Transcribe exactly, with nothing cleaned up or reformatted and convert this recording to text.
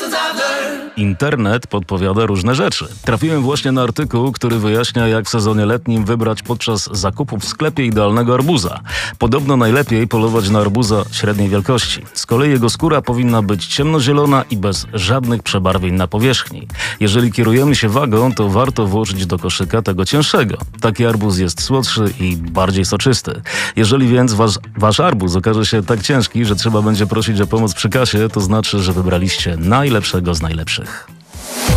Internet podpowiada różne rzeczy. Trafiłem właśnie na artykuł, który wyjaśnia, jak w sezonie letnim wybrać podczas zakupów w sklepie idealnego arbuza. Podobno najlepiej polować na arbuza średniej wielkości. Z kolei jego skóra powinna być ciemnozielona i bez żadnych przebarwień na powierzchni. Jeżeli kierujemy się wagą, to warto włożyć do koszyka tego cięższego. Taki arbuz jest słodszy i bardziej soczysty. Jeżeli więc wasz, wasz arbuz okaże się tak ciężki, że trzeba będzie prosić o pomoc przy kasie, to znaczy, że wybraliście najlepszego z najlepszych.